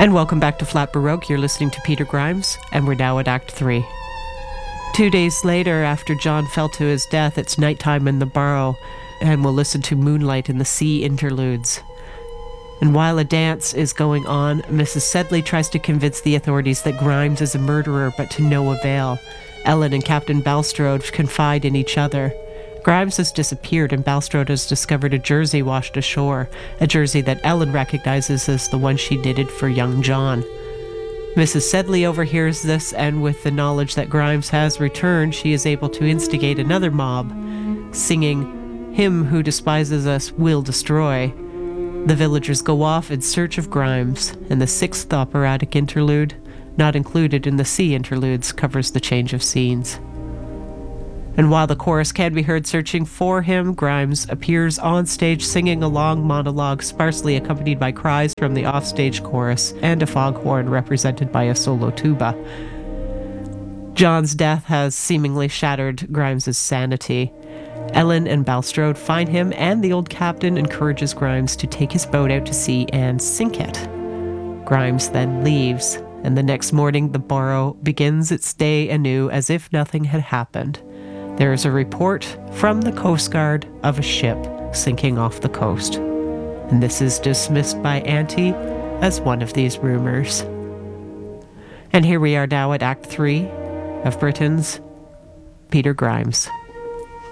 And welcome back to Flat Baroque. You're listening to Peter Grimes, and we're now at Act 3. 2 days later, after John fell to his death, it's nighttime in the Burrow, and we'll listen to Moonlight in the Sea interludes. And while a dance is going on, Mrs. Sedley tries to convince the authorities that Grimes is a murderer, but to no avail. Ellen and Captain Balstrode confide in each other. Grimes has disappeared, and Balstrode has discovered a jersey washed ashore, a jersey that Ellen recognizes as the one she knitted for young John. Mrs. Sedley overhears this, and with the knowledge that Grimes has returned, she is able to instigate another mob, singing, "Him who despises us will destroy." The villagers go off in search of Grimes, and the sixth operatic interlude, not included in the sea interludes, covers the change of scenes. And while the chorus can be heard searching for him, Grimes appears on stage singing a long monologue sparsely accompanied by cries from the offstage chorus and a foghorn represented by a solo tuba. John's death has seemingly shattered Grimes's sanity. Ellen and Balstrode find him, and the old captain encourages Grimes to take his boat out to sea and sink it. Grimes then leaves, and the next morning the Burrow begins its day anew as if nothing had happened. There is a report from the Coast Guard of a ship sinking off the coast, and this is dismissed by Auntie as one of these rumors. And here we are now at Act 3 of Britain's Peter Grimes.